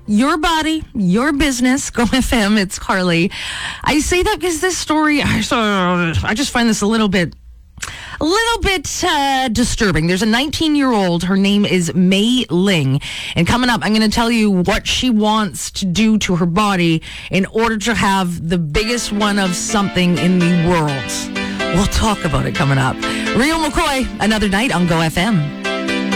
Your body, your business. Go FM. It's Carly. I say that because this story, I just find this a little bit disturbing. There's a 19-year-old. Her name is Mei Ling. And coming up, I'm going to tell you what she wants to do to her body in order to have the biggest one of something in the world. We'll talk about it coming up. Real McCoy, another night on Go FM.